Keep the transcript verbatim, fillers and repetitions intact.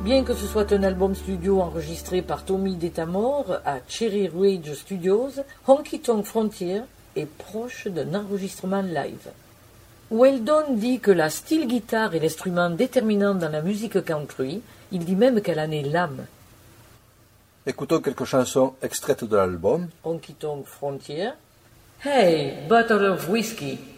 Bien que ce soit un album studio enregistré par Tommy Detamore à Cherry Ridge Studios, Honky Tonk Frontier est proche d'un enregistrement live. Weldon dit que la steel guitare est l'instrument déterminant dans la musique country, il dit même qu'elle en est l'âme. Écoutons quelques chansons extraites de l'album. Honky Tonk Frontier. Hey, bottle of whiskey.